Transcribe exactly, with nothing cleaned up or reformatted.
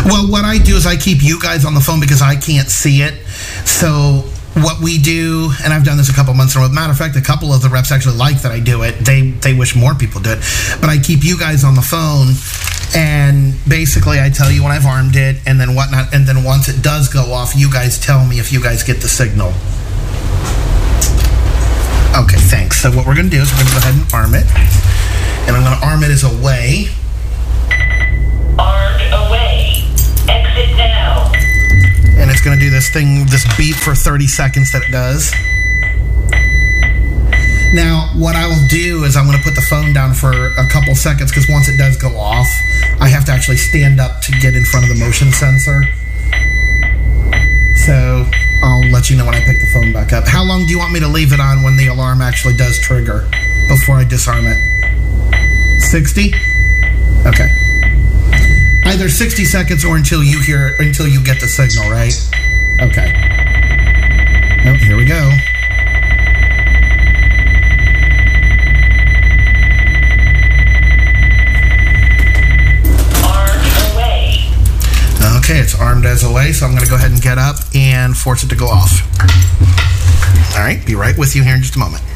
Well, what I do is I keep you guys on the phone because I can't see it. So what we do, and I've done this a couple months ago. As a matter of fact, a couple of the reps actually like that I do it. They they wish more people did. But I keep you guys on the phone, and basically I tell you when I've armed it and then whatnot. And then once it does go off, you guys tell me if you guys get the signal. Okay, thanks. So what we're going to do is we're going to go ahead and arm it. And I'm going to arm it as away. Armed away. Exit now. And it's going to do this thing, this beep for thirty seconds that it does. Now, what I will do is I'm going to put the phone down for a couple seconds because once it does go off, I have to actually stand up to get in front of the motion sensor. So I'll let you know when I pick the phone back up. How long do you want me to leave it on when the alarm actually does trigger before I disarm it? sixty? Okay. Either sixty seconds or until you hear, until you get the signal, right? Okay. Oh, here we go. Armed away. Okay, it's armed as away, so I'm going to go ahead and get up and force it to go off. All right, be right with you here in just a moment.